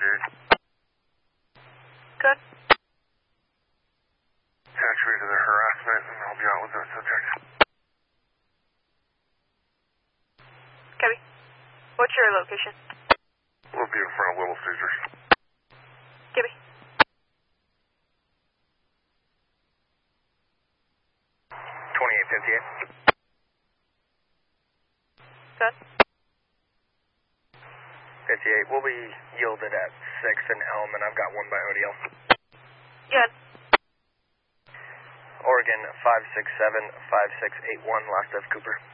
Jared. Good. Attach me to the harassment, and I'll be out with that subject. Copy. What's your location? We'll be in front of Little Caesars. Copy. Good. 58, we'll be yielded at 6 in Elm, and I've got one by ODL. Good. Oregon 567-5681, last of Cooper.